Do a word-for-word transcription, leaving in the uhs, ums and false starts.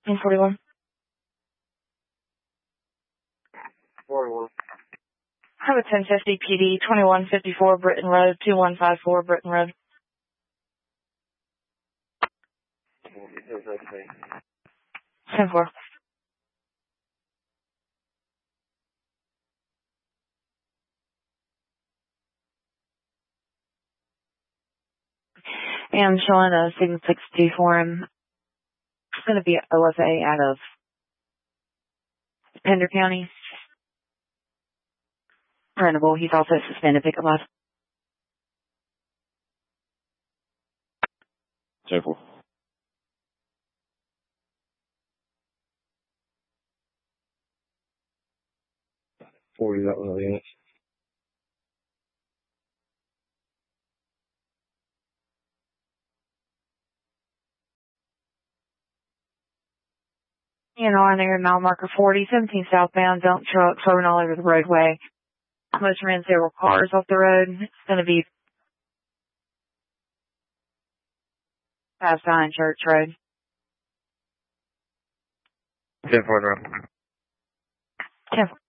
ten forty-one. forty-one. Have a ten fifty P D, twenty-one fifty-four Britton Road, two one five four Britton Road. ten four. And I'm showing a Signal sixty for him. It's going to be O F A out of Pender County. Printable. He's also suspended pickup line. ten four. forty, that one, yeah. And on there, mile marker forty, seventeen southbound, dump truck throwing all over the roadway. Almost ran several cars off the road. It's going to be past Iron Church Road. ten four. ten four.